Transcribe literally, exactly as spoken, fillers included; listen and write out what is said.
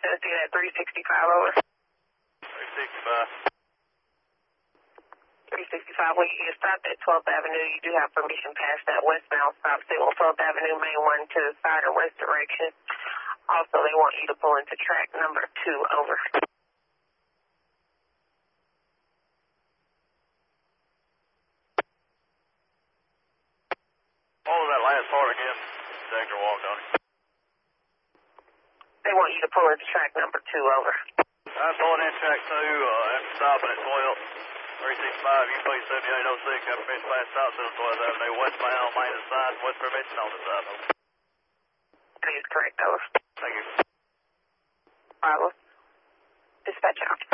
associate at three sixty-five, over. three sixty-five. three sixty-five, when you get stopped at twelfth Avenue, you do have permission past that westbound stop signal. twelfth Avenue, main one to the side or west direction. Also, they want you to pull into track number two, over. What was that last part again? Sector walked on it. They want you to pull into track number two, over. I'm pulling in track two, uh, after stopping at twelve. three sixty-five, U P seventy-eight oh six, got permission past stop sign on twelfth Avenue, westbound, maintenance side, with permission on the side. That is correct, over. Thank you. Bravo. Dispatch out.